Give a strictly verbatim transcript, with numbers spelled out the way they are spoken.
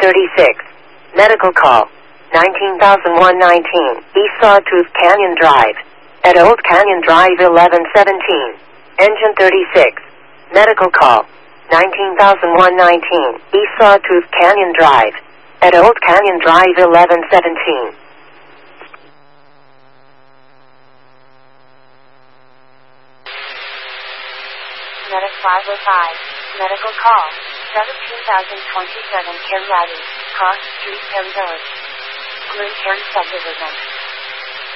thirty-six. Medical call. nineteen thousand one hundred nineteen. East Sawtooth Canyon Drive. At Old Canyon Drive eleven seventeen. Engine thirty-six. Medical call. nineteen thousand one hundred nineteen. East Sawtooth Canyon Drive. At Old Canyon Drive eleven seventeen. Medic five oh five. Medical call. seventeen thousand twenty-seven Kim Laddy. Cross Street, Kim Village. Glen Cairn Subdivision.